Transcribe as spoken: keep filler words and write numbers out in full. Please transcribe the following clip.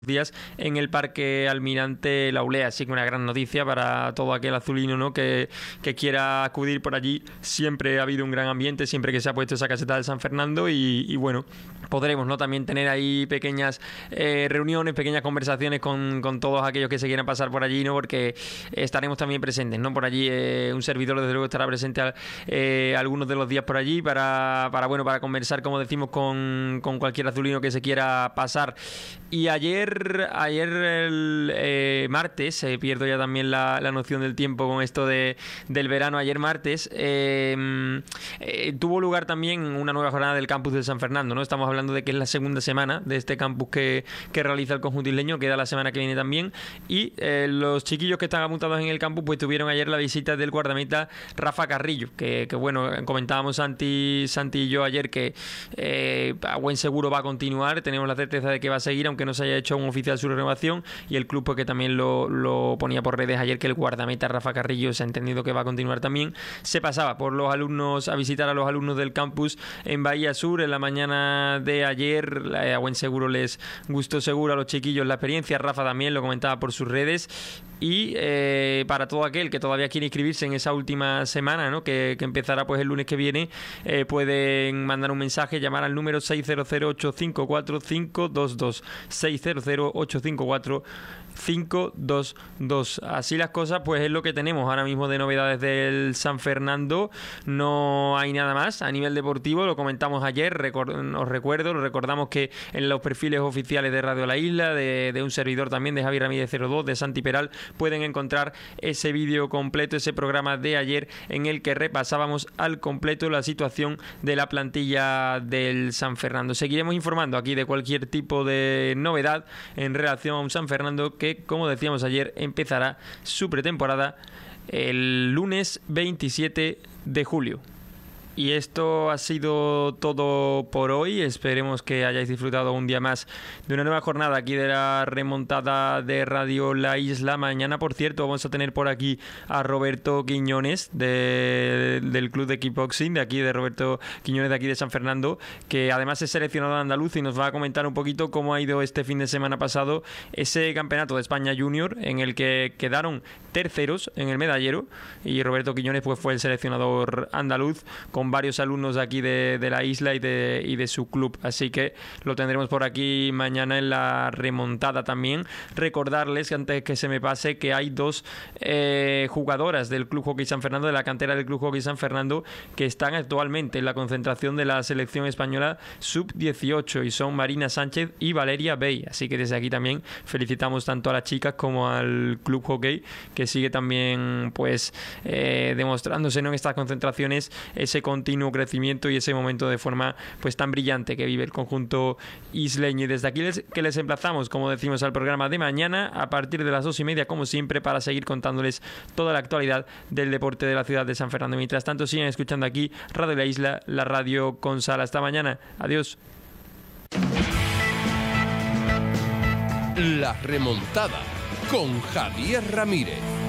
días en el Parque Almirante Laulea, así que una gran noticia para todo aquel azulino, ¿no?, que, que quiera acudir por allí. Siempre ha habido un gran ambiente, siempre que se ha puesto esa caseta del San Fernando y, y bueno, podremos, ¿no?, también tener ahí pequeñas eh, reuniones, pequeñas conversaciones con, con todos aquellos que se quieran pasar por allí, ¿no?, porque estaremos también presentes, ¿no? Por allí eh, un servidor desde luego estará presente eh, algunos de los días por allí para, para bueno, para conversar, como decimos, con, con cualquier azulino que se quiera pasar. Y ayer Ayer el eh, martes, eh, pierdo ya también la, la noción del tiempo con esto de, del verano, ayer martes eh, eh, tuvo lugar también una nueva jornada del campus de San Fernando, ¿no? Estamos hablando de que es la segunda semana de este campus que, que realiza el conjunto isleño, queda la semana que viene también, y eh, los chiquillos que están apuntados en el campus pues tuvieron ayer la visita del guardameta Rafa Carrillo, que, que bueno, comentábamos Santi, Santi y yo ayer que eh, a buen seguro va a continuar, tenemos la certeza de que va a seguir, aunque no se haya hecho un oficial su renovación, y el club, porque también lo, lo ponía por redes ayer, que el guardameta Rafa Carrillo se ha entendido que va a continuar también. Se pasaba por los alumnos a visitar a los alumnos del campus en Bahía Sur en la mañana de ayer. A buen seguro les gustó seguro a los chiquillos la experiencia. Rafa también lo comentaba por sus redes. Y eh, para todo aquel que todavía quiere inscribirse en esa última semana, ¿no?, que, que empezará pues el lunes que viene, eh, pueden mandar un mensaje, llamar al número seis cero cero ocho cinco cuatro cinco dos dos, seis cero cero ocho cinco cuatro cinco dos dos. Así las cosas, pues es lo que tenemos ahora mismo de novedades del San Fernando. No hay nada más a nivel deportivo, lo comentamos ayer, record, os recuerdo, lo recordamos que en los perfiles oficiales de Radio La Isla, de, de un servidor también, de Javi Ramírez cero dos, de Santi Peral, pueden encontrar ese vídeo completo, ese programa de ayer en el que repasábamos al completo la situación de la plantilla del San Fernando. Seguiremos informando aquí de cualquier tipo de novedad en relación a un San Fernando que, como decíamos ayer, empezará su pretemporada el lunes veintisiete de julio. Y esto ha sido todo por hoy. Esperemos que hayáis disfrutado un día más de una nueva jornada aquí de la remontada de Radio La Isla. Mañana, por cierto, vamos a tener por aquí a Roberto Quiñones de, del club de kickboxing de aquí, de Roberto Quiñones de aquí de San Fernando, que además es seleccionado andaluz y nos va a comentar un poquito cómo ha ido este fin de semana pasado ese campeonato de España Junior en el que quedaron terceros en el medallero, y Roberto Quiñones pues fue el seleccionador andaluz con varios alumnos de aquí de, de la isla y de, y de su club, así que lo tendremos por aquí mañana en la remontada también. Recordarles que antes que se me pase que hay dos eh, jugadoras del Club Hockey San Fernando, de la cantera del Club Hockey San Fernando, que están actualmente en la concentración de la selección española sub dieciocho, y son Marina Sánchez y Valeria Bey, así que desde aquí también felicitamos tanto a las chicas como al Club Hockey, que sigue también pues eh, demostrándose, ¿no?, en estas concentraciones ese continuo crecimiento y ese momento de forma pues tan brillante que vive el conjunto isleño. Y desde aquí les, que les emplazamos, como decimos, al programa de mañana a partir de las dos y media, como siempre, para seguir contándoles toda la actualidad del deporte de la ciudad de San Fernando. Mientras tanto, sigan escuchando aquí Radio La Isla, la radio con sal. Hasta mañana. Adiós. La remontada con Javier Ramírez.